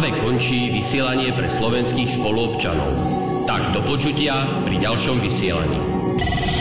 práve končí vysielanie pre slovenských spoluobčanov. Tak do počutia pri ďalšom vysielaní.